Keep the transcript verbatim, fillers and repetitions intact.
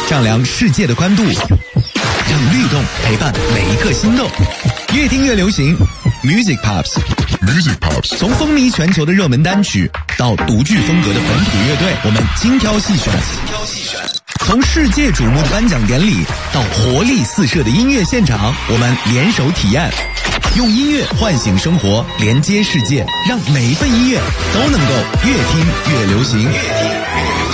丈量世界的宽度，让律动陪伴每一颗心动。越听越流行 Music Pops。Music Pops 从风靡全球的热门单曲到独具风格的本土乐队，我们精挑细选。从世界瞩目的颁奖典礼到活力四射的音乐现场，我们联手体验，用音乐唤醒生活，连接世界，让每一份音乐都能够越听越流行。越听